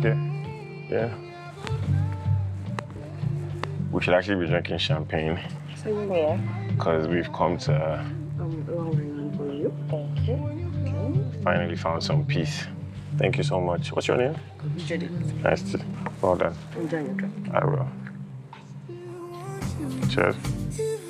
Okay. Yeah. We should actually be drinking champagne. Same here. Because we've come to Long for you. Thank you. finally found some peace. Thank you so much. What's your name? Judy. Nice to. Well done. Enjoy your drink. I will. Cheers.